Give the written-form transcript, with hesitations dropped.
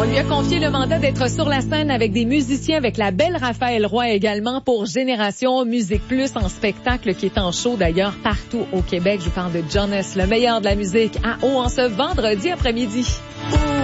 lui a confié le mandat d'être sur la scène avec des musiciens, avec la belle Raphaël Roy également pour Génération Musique Plus en spectacle qui est en show d'ailleurs partout au Québec. Je vous parle de Jonas, le meilleur de la musique à Haut en ce vendredi après-midi.